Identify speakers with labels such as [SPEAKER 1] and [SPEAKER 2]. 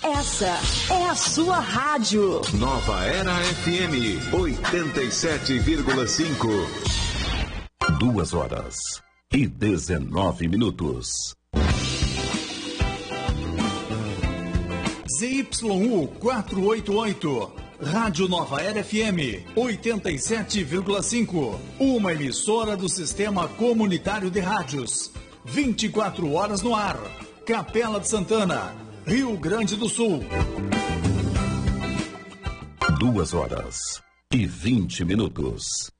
[SPEAKER 1] Essa é a sua rádio.
[SPEAKER 2] Nova Era FM 87,5.
[SPEAKER 3] 2h19.
[SPEAKER 4] ZYU 488, Rádio Nova Era FM 87,5. Uma emissora do Sistema Comunitário de Rádios. 24 horas no ar. Capela de Santana, Rio Grande do Sul.
[SPEAKER 3] 2h20.